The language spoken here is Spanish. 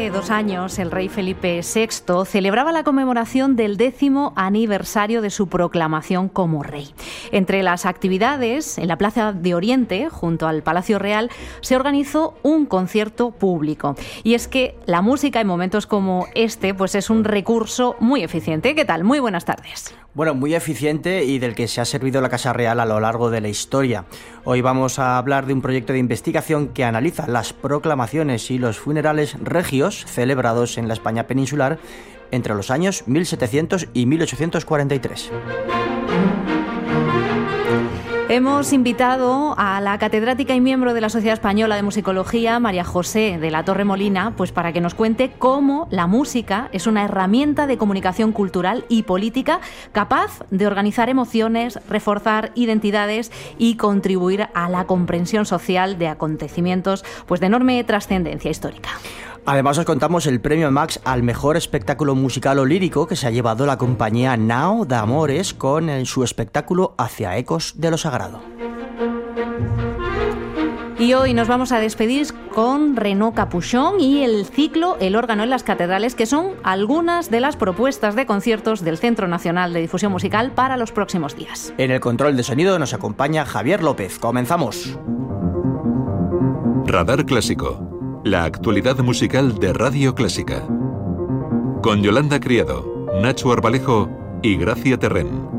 Hace 2 años, el rey Felipe VI celebraba la conmemoración del 10º aniversario de su proclamación como rey. Entre las actividades, en la Plaza de Oriente, junto al Palacio Real, se organizó un concierto público. Y es que la música en momentos como este, pues es un recurso muy eficiente. ¿Qué tal? Muy buenas tardes. Bueno, muy eficiente y del que se ha servido la Casa Real a lo largo de la historia. Hoy vamos a hablar de un proyecto de investigación que analiza las proclamaciones y los funerales regios celebrados en la España peninsular entre los años 1700 y 1843. Hemos invitado a la catedrática y miembro de la Sociedad Española de Musicología, María José de la Torre Molina, pues para que nos cuente cómo la música es una herramienta de comunicación cultural y política capaz de organizar emociones, reforzar identidades y contribuir a la comprensión social de acontecimientos pues de enorme trascendencia histórica. Además os contamos el premio Max al mejor espectáculo musical o lírico que se ha llevado la compañía Nao de Amores con su espectáculo Hacia Ecos de lo Sagrado. Y hoy nos vamos a despedir con Renaud Capuchon y el ciclo El órgano en las catedrales, que son algunas de las propuestas de conciertos del Centro Nacional de Difusión Musical para los próximos días. En el control de sonido nos acompaña Javier López. ¡Comenzamos! Radar Clásico. La actualidad musical de Radio Clásica. Con Yolanda Criado, Nacho Arbalejo y Gracia Terrén.